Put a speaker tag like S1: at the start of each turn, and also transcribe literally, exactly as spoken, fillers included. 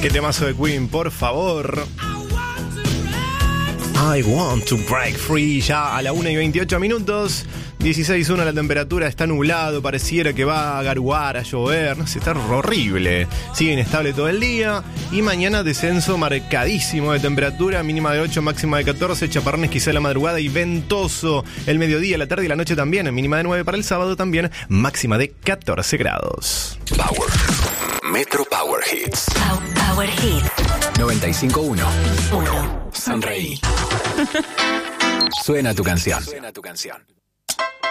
S1: Qué temazo de Queen, por favor. I want to break free, ya a la una y veintiocho minutos. dieciséis uno la temperatura, está nublado, pareciera que va a garuar, a llover, no sé, está horrible. Sigue inestable todo el día. Y mañana descenso marcadísimo de temperatura, mínima de ocho, máxima de catorce, chaparrones quizá en la madrugada y ventoso el mediodía, la tarde y la noche también, mínima de nueve para el sábado también, máxima de catorce grados.
S2: Power. Metro Power Hits.
S3: Power Hits.
S2: noventa y cinco uno.
S3: Uno.
S2: Sonreí. Suena tu canción. Suena tu canción.